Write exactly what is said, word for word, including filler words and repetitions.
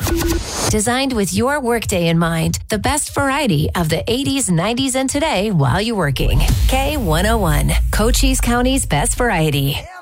Designed with your workday in mind, the best variety of the eighties, nineties, and today while you're working. K one oh one, Cochise County's best variety.